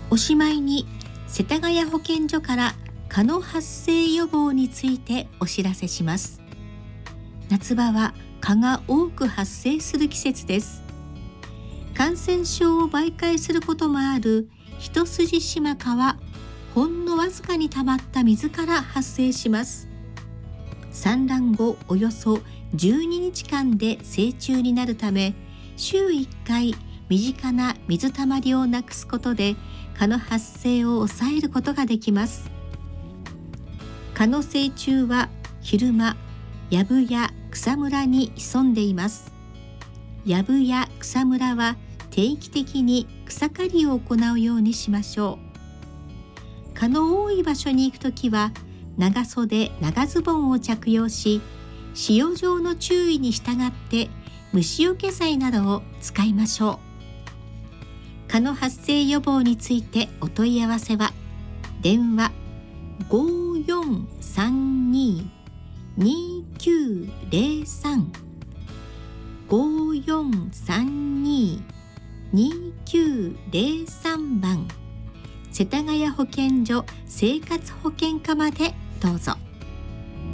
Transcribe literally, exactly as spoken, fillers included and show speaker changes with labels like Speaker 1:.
Speaker 1: おしまいに世田谷保健所から蚊の発生予防についてお知らせします。夏場は蚊が多く発生する季節です。感染症を媒介することもあるヒトスジシマカはほんのわずかに溜まった水から発生します。産卵後およそじゅうににちかんで成虫になるため、週いっかい身近な水たまりをなくすことで蚊の発生を抑えることができます。蚊の成虫は昼間、藪や草むらに潜んでいます。藪や草むらは定期的に草刈りを行うようにしましょう。蚊の多い場所に行くときは長袖長ズボンを着用し、使用上の注意に従って虫除け剤などを使いましょう。蚊の発生予防についてお問い合わせは電話 ごーよんさんにーにーきゅうゼロさん ごーよんさんにーにーきゅうゼロさん 番世田谷保健所生活保健課までどうぞ。